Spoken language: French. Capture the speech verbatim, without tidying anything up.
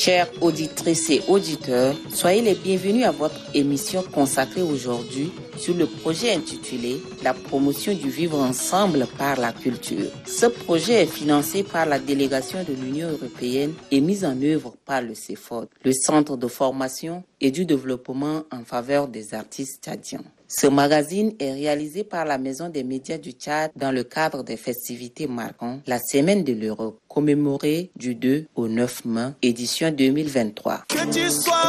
Chères auditrices et auditeurs, soyez les bienvenus à votre émission consacrée aujourd'hui sur le projet intitulé « La promotion du vivre ensemble par la culture ». Ce projet est financé par la délégation de l'Union européenne et mis en œuvre par le C E F O D, le Centre de formation et du développement en faveur des artistes tchadiens. Ce magazine est réalisé par la Maison des médias du Tchad dans le cadre des festivités marquant la Semaine de l'Europe, commémorée du deux au neuf mai, édition deux mille vingt-trois. Que tu sois